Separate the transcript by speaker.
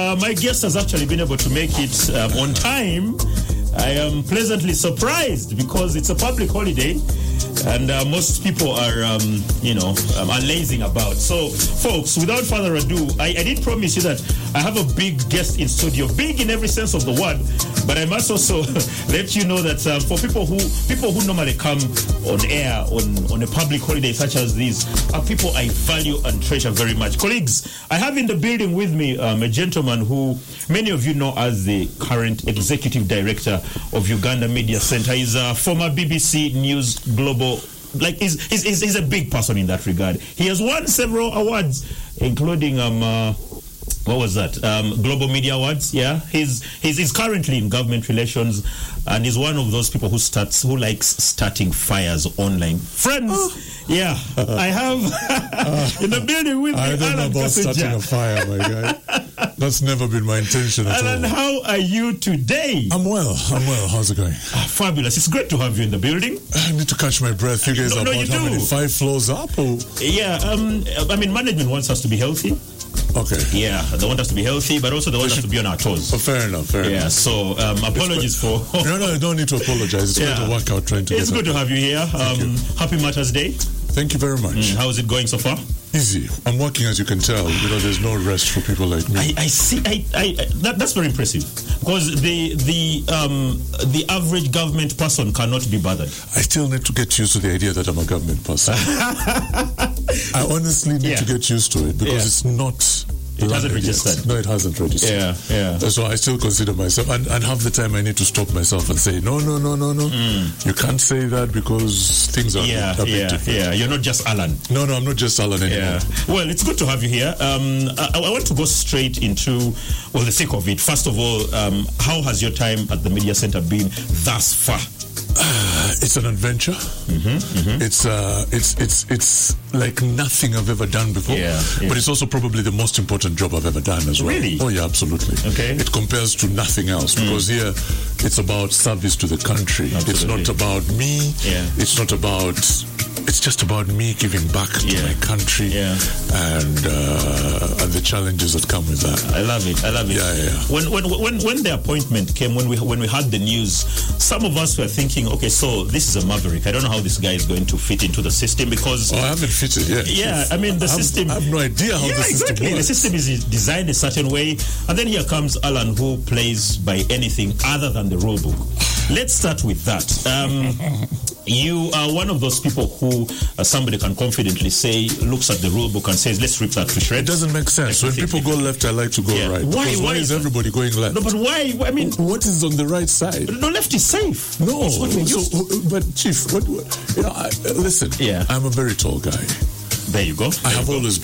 Speaker 1: my guest has actually been able to make it on time. I am pleasantly surprised because it's a public holiday and most people are, are lazing about. So, folks, without further ado, I did promise you that I have a big guest in studio, big in every sense of the word, but I must also let you know that for people who normally come on air on a public holiday such as this are people I value and treasure very much. Colleagues, I have in the building with me a gentleman who many of you know as the current executive director of Uganda Media Center. He's a former BBC News Global. He's a big person in that regard. He has won several awards, including Global Media Awards. Yeah, he's currently in government relations, and he's one of those people who likes starting fires online. Friends, I have in the building with me.
Speaker 2: I don't know about starting a fire, my guy. That's never been my intention at all.
Speaker 1: Alan, how are you today?
Speaker 2: I'm well. How's it going?
Speaker 1: Fabulous. It's great to have you in the building.
Speaker 2: I need to catch my breath. You guys are about how many? 5 floors up? Or?
Speaker 1: Yeah. Management wants us to be healthy.
Speaker 2: Okay.
Speaker 1: Yeah, they want us to be healthy, but also they want us to be on our toes.
Speaker 2: Oh, fair enough.
Speaker 1: Yeah, so apologies for...
Speaker 2: No, you don't need to apologize. It's going to work out trying to
Speaker 1: It's good to have you here. Happy Matters Day.
Speaker 2: Thank you very much.
Speaker 1: How is it going so far?
Speaker 2: Easy. I'm working, as you can tell, because there's no rest for people like me.
Speaker 1: I see. That's very impressive, because the average government person cannot be bothered.
Speaker 2: I still need to get used to the idea that I'm a government person. I honestly need to get used to it, because it's not...
Speaker 1: It hasn't registered.
Speaker 2: No, it hasn't registered.
Speaker 1: Yeah.
Speaker 2: So I still consider myself, and half the time I need to stop myself and say, no. You can't say that because things are a bit different.
Speaker 1: Yeah, you're not just Alan.
Speaker 2: No, I'm not just Alan anymore.
Speaker 1: Yeah. Well, it's good to have you here. I want to go straight into, the sake of it. First of all, how has your time at the Media Center been thus far?
Speaker 2: It's an adventure. It's like nothing I've ever done before. But it's also probably the most important job I've ever done as well.
Speaker 1: Really?
Speaker 2: Oh yeah, absolutely.
Speaker 1: Okay.
Speaker 2: It compares to nothing else, because here it's about service to the country.
Speaker 1: Absolutely.
Speaker 2: It's not about me. It's just about me giving back to my country and the challenges that come with that.
Speaker 1: I love it.
Speaker 2: Yeah.
Speaker 1: When the appointment came, when we had the news, some of us were thinking, okay, so this is a maverick. I don't know how this guy is going to fit into the system, because
Speaker 2: I haven't fitted yet.
Speaker 1: Yeah, I mean the system.
Speaker 2: I have no idea how the system works.
Speaker 1: The system is designed a certain way, and then here comes Alan, who plays by anything other than the rule book. Let's start with that. You are one of those people who somebody can confidently say, looks at the rule book and says, let's rip that to shreds.
Speaker 2: It doesn't make sense. When people go left, I like to go right. Why is everybody going left?
Speaker 1: No, but why? I mean,
Speaker 2: what is on the right side?
Speaker 1: No, left is safe.
Speaker 2: No. But Chief, listen. Yeah. I'm a very tall guy.
Speaker 1: There you go.
Speaker 2: I have always